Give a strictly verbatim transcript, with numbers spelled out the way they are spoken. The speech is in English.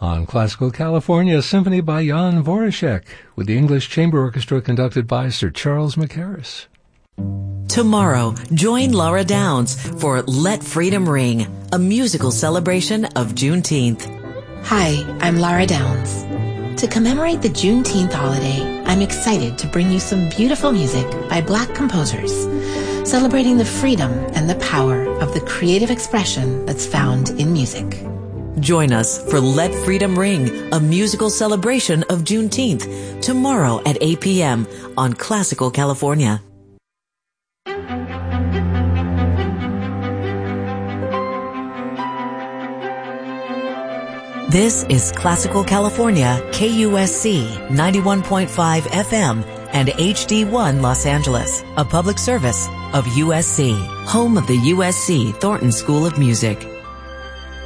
On Classical California, a symphony by Jan Voracek, with the English Chamber Orchestra conducted by Sir Charles McHarris. Tomorrow, join Laura Downs for Let Freedom Ring, a musical celebration of Juneteenth. Hi, I'm Laura Downs. To commemorate the Juneteenth holiday, I'm excited to bring you some beautiful music by Black composers, celebrating the freedom and the power of the creative expression that's found in music. Join us for Let Freedom Ring, a musical celebration of Juneteenth, tomorrow at eight p.m. on Classical California. This is Classical California, K U S C ninety-one point five F M and H D one Los Angeles, a public service of U S C, home of the U S C Thornton School of Music.